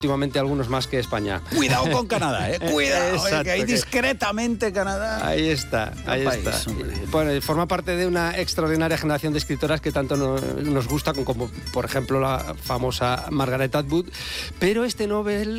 últimamente algunos más que España. Cuidado con Canadá, cuidado, Exacto, que ahí discretamente Canadá. Ahí está. Bueno, forma parte de una extraordinaria generación de escritoras que tanto nos gusta, como por ejemplo la famosa Margaret Atwood, pero este Nobel